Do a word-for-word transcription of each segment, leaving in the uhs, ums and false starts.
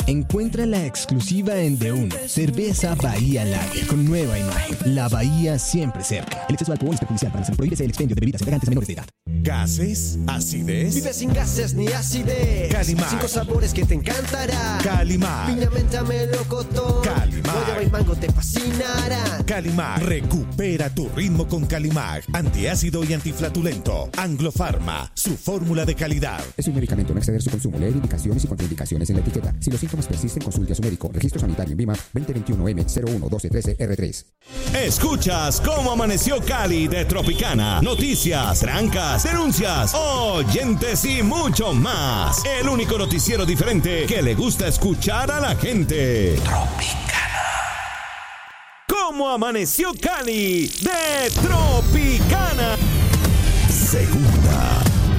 Encuentra la exclusiva en De Uno, Cerveza Bahía Lager, con nueva imagen. La Bahía siempre cerca. El exceso de alcohol es perjudicial para la salud. Prohíbese el expendio de bebidas embriagantes a menores de edad. ¿Gases? ¿Acidez? Vive sin gases ni acidez. Calimar. Cinco sabores que te encantará. Calimar. Piña, menta, melocotón. Calimar. Guayaba y mango te fascinará. Calimar. Recupera tu ritmo con Calimar. Antiácido y antiflatulento. Anglofarma. Su fórmula de calidad. Es un medicamento, no exceder su consumo. Leer indicaciones y contraindicaciones en la etiqueta. Si los síntomas persisten, consulte a su médico. Registro sanitario en Vima veinte veintiuno M cero uno doce trece R tres. Escuchas cómo amaneció Cali de Tropicana. Noticias, trancas, denuncias, oyentes y mucho más. El único noticiero diferente que le gusta escuchar a la gente. Tropicana. ¿Cómo amaneció Cali de Tropicana? Segunda.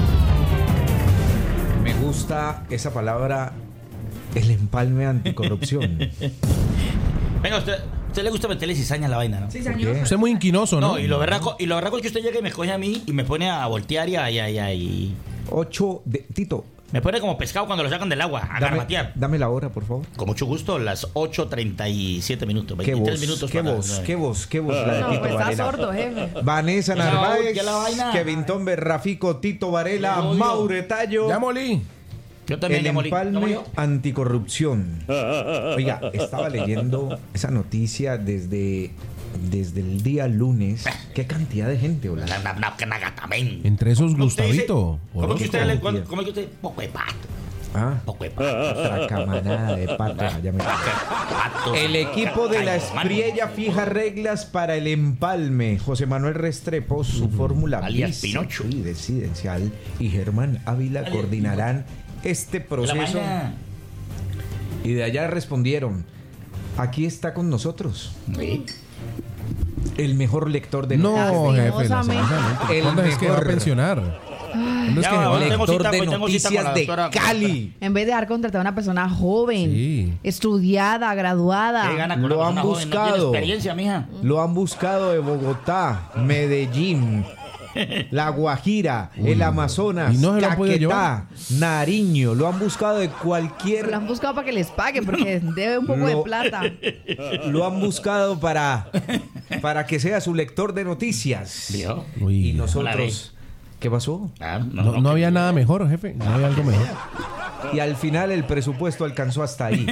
Me gusta esa palabra, el empalme anticorrupción. Venga, usted, usted le gusta meterle cizaña a la vaina, ¿no? Cizañoso. Usted es muy inquinoso, ¿no? No, y lo berraco, y lo berraco es que usted llega y me coge a mí y me pone a voltear y a, y a- y a- y- Ocho de... Tito, me pone como pescado cuando lo sacan del agua, a dame, garbatear. dame la hora, por favor. Con mucho gusto, las ocho treinta y siete minutos, Qué veintitrés voz, minutos. qué para- voz, qué voz, qué voz la de No, Tito pues está Varela. sordo, jefe. Vanessa Ya la- Narváez, ya la vaina. Kevin Tomber, Rafico, Tito Varela, Yo odio. Maure Tallo. Ya molí. Yo también El ya molí. ¿No empalme murió? anticorrupción. Oiga, estaba leyendo esa noticia desde, desde el día lunes. Qué cantidad de gente, hola. Na- na- na- na- nagatamén. Entre esos, ¿Cómo usted dice? Gustavito. ¿Cómo que usted le Orozco. cuando- cómo que usted? Poco de pato. Ah, Poco de pato. otra camarada de pato. ya me- Patos. El equipo de la Ay, hermano. Espriella fija reglas para el empalme. José Manuel Restrepo, su fórmula alias Pinocho. presidencial, y Germán Ávila Alias coordinarán este La proceso. vaina. Y de allá respondieron: aquí está con nosotros Sí. el mejor lector de No, noticias. jefe, lastimosamente. El ¿Cuándo es que va a mejor. pensionar? ¿Cuándo es Ya que va, va? ahora tengo Lector cita, de pues, tengo cita con la noticias de doctora. Cali. En vez de dejar contratar a una persona joven, Sí. estudiada, graduada. ¿Qué gana con Lo una han persona joven? No tiene buscado. experiencia, mija. Lo han buscado de Bogotá, Medellín, La Guajira, el Amazonas, ¿Y no se lo han podido Caquetá, Nariño. Lo han buscado de cualquier... Lo han buscado para que les paguen porque debe un poco de Lo- plata. Lo han buscado para, para que sea su lector de noticias. ¿Vio? Uy. Y La nosotros... ¿Qué pasó? Ah, No, no había nada mejor, jefe. No había algo mejor. Y al final el presupuesto alcanzó hasta ahí.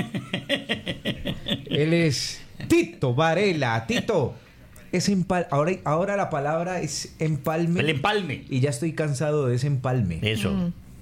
Él es Tito Varela. Tito, es empal ahora, ahora la palabra es empalme. El empalme. Y ya estoy cansado de ese empalme. Eso.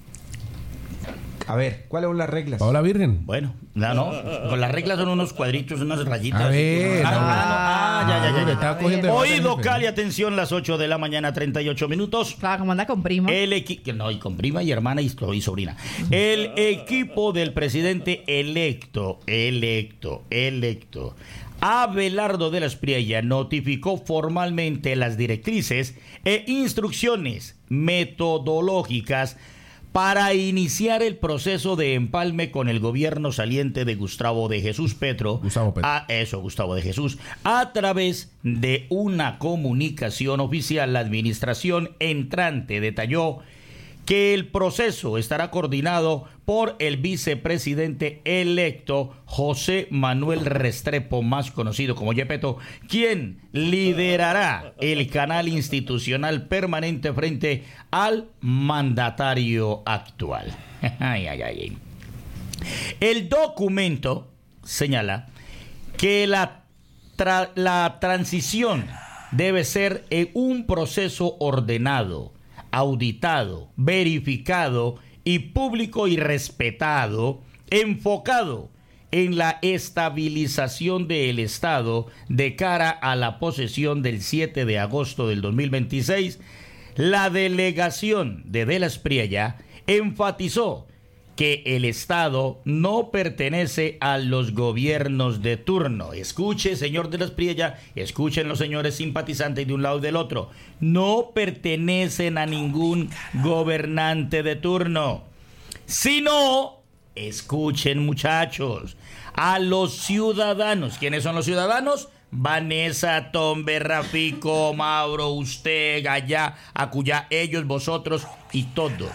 A ver, ¿cuáles son las reglas? Paola Virgen. Bueno, no, no. Con las reglas son unos cuadritos, unas rayitas. A ver, Ah, no. ah, no. Ah, ya, ya, ya, Le ya. estaba cogiendo de Oído, jefe. Cali, atención, las ocho de la mañana, treinta y ocho minutos. Claro, como anda con prima. El equipo, no, y con prima y hermana y, y sobrina. El equipo del presidente electo, electo, electo, Abelardo de la Espriella, notificó formalmente las directrices e instrucciones metodológicas para iniciar el proceso de empalme con el gobierno saliente de Gustavo de Jesús Petro. Gustavo Petro. A, eso, Gustavo de Jesús. A través de una comunicación oficial, la administración entrante detalló que el proceso estará coordinado por el vicepresidente electo José Manuel Restrepo, más conocido como Yepeto, quien liderará el canal institucional permanente frente al mandatario actual. Ay, ay, ay. El documento señala que la, tra- la transición debe ser en un proceso ordenado, auditado, verificado y público y respetado, enfocado en la estabilización del Estado de cara a la posesión del siete de agosto del dos mil veintiséis. La delegación de De la Espriella enfatizó que el Estado no pertenece a los gobiernos de turno. Escuche, señor de la Espriella, escuchen los señores simpatizantes de un lado y del otro. No pertenecen a ningún gobernante de turno, sino, escuchen muchachos, a los ciudadanos. ¿Quiénes son los ciudadanos? Vanessa, Tombe, Rafico, Mauro, usted, Gallá, Acuyá, ellos, vosotros y todos.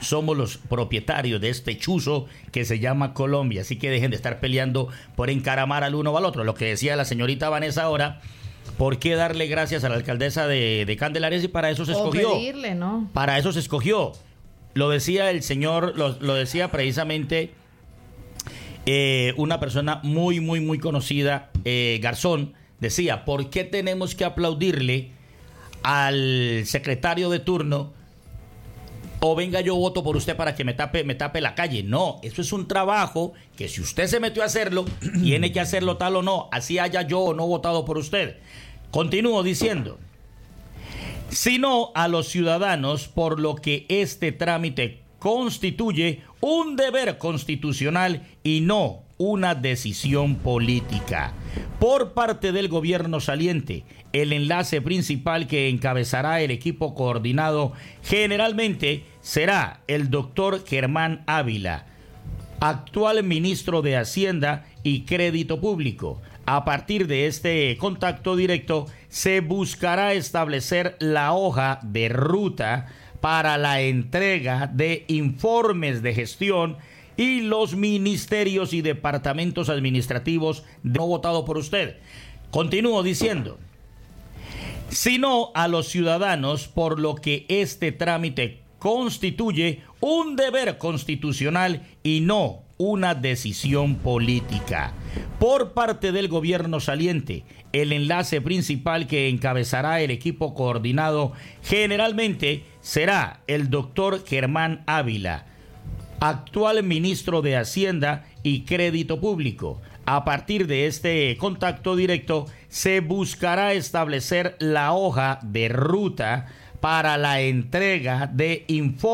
somos los propietarios de este chuzo que se llama Colombia. Así que dejen de estar peleando por encaramar al uno o al otro. Lo que decía la señorita Vanessa ahora, ¿por qué darle gracias a la alcaldesa de, de Candelaria si para eso se escogió? O pedirle, ¿no? Para eso se escogió. Lo decía el señor, lo, lo decía precisamente eh, una persona muy, muy, muy conocida, eh, Garzón, decía, ¿por qué tenemos que aplaudirle al secretario de turno? O venga, yo voto por usted para que me tape, me tape la calle. No, eso es un trabajo que si usted se metió a hacerlo, tiene que hacerlo tal o no, así haya yo o no votado por usted. Continúo diciendo, sino a los ciudadanos, por lo que este trámite constituye un deber constitucional y no una decisión política. Por parte del gobierno saliente, el enlace principal que encabezará el equipo coordinado generalmente será el doctor Germán Ávila, actual ministro de Hacienda y Crédito Público. A partir de este contacto directo, se buscará establecer la hoja de ruta para la entrega de informes de gestión y los ministerios y departamentos administrativos no votado por usted. Continúo diciendo, sino a los ciudadanos, por lo que este trámite constituye un deber constitucional y no una decisión política. Por parte del gobierno saliente, el enlace principal que encabezará el equipo coordinado generalmente será el doctor Germán Ávila, actual ministro de Hacienda y Crédito Público. A partir de este contacto directo, se buscará establecer la hoja de ruta para la entrega de informes